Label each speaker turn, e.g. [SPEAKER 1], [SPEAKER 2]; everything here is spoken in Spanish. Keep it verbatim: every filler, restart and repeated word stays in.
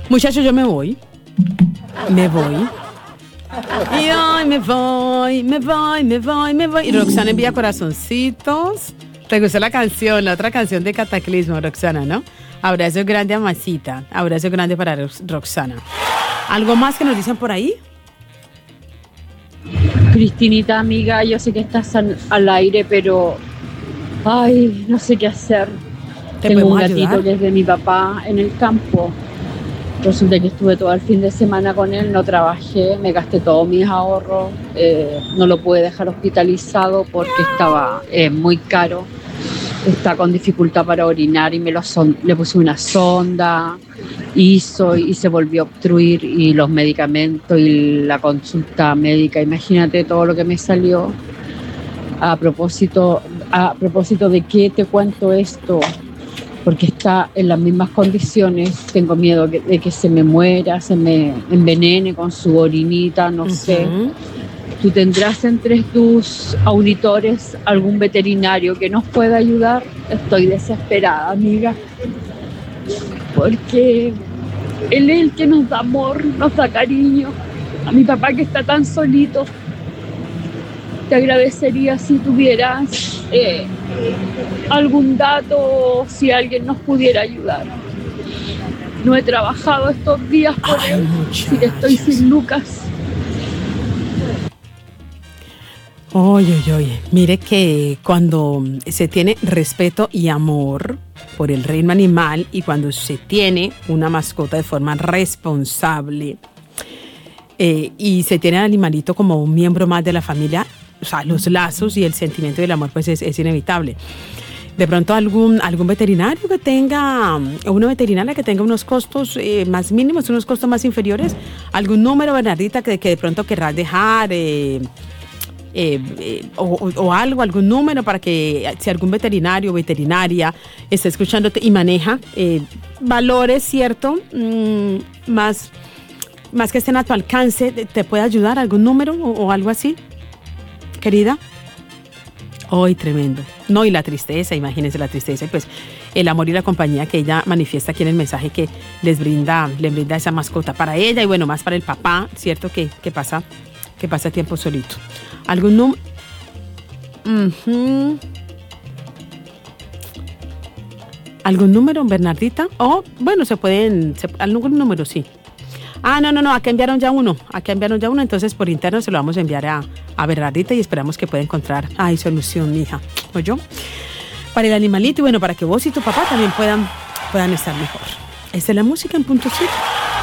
[SPEAKER 1] Muchachos, yo me voy. Me voy. Y hoy me voy, me voy, me voy, me voy. Y Roxana envía corazoncitos. ¿Te gustó la canción? La otra canción de Cataclismo, Roxana, ¿no? Abrazo grande a Masita. Abrazo grande para Roxana. ¿Algo más que nos dicen por ahí?
[SPEAKER 2] Cristinita, amiga, yo sé que estás al, al aire, pero... Ay, no sé qué hacer. Tengo un gatito ayudar? que es de mi papá en el campo. Resulta que estuve todo el fin de semana con él, no trabajé, me gasté todos mis ahorros, eh, no lo pude dejar hospitalizado porque estaba eh, muy caro, está con dificultad para orinar y me lo son, le puse una sonda, hizo y se volvió a obstruir y los medicamentos y la consulta médica, imagínate todo lo que me salió. A propósito, a propósito de qué te cuento esto, porque está en las mismas condiciones, tengo miedo de que se me muera, se me envenene con su orinita, no uh-huh. sé. ¿Tú tendrás entre tus auditores algún veterinario que nos pueda ayudar? Estoy desesperada, amiga, porque él es el que nos da amor, nos da cariño. A mi papá que está tan solito, te agradecería si tuvieras eh, algún dato, si alguien nos pudiera ayudar. No he trabajado estos días por Ay, él, si estoy sin lucas.
[SPEAKER 1] Oye, oye, oye, mire que cuando se tiene respeto y amor por el reino animal y cuando se tiene una mascota de forma responsable eh, y se tiene al animalito como un miembro más de la familia, o sea, los lazos y el sentimiento del amor pues es, es inevitable. De pronto algún, algún veterinario que tenga, una veterinaria que tenga unos costos eh, más mínimos, unos costos más inferiores, algún número, Bernardita, que, que de pronto querrás dejar eh, eh, eh, o, o algo, algún número para que si algún veterinario o veterinaria está escuchándote y maneja eh, valores, ¿cierto? Mm, más, más que estén a tu alcance, ¿te puede ayudar algún número o, o algo así? Querida. Hoy, tremendo. No, y la tristeza, imagínense la tristeza, y pues el amor y la compañía que ella manifiesta aquí en el mensaje que les brinda, le brinda esa mascota para ella y bueno, más para el papá, ¿cierto? Que, que pasa, que pasa tiempo solito. ¿Algún número? Uh-huh. ¿Algún número, Bernardita? O, bueno, se pueden, se, algún número, sí. Ah, no, no, no, acá enviaron ya uno, acá enviaron ya uno, entonces por interno se lo vamos a enviar a, a Bernardita y esperamos que pueda encontrar, ay, solución, hija, ¿o yo? Para el animalito y bueno, para que vos y tu papá también puedan, puedan estar mejor. Esta es la música en punto siete.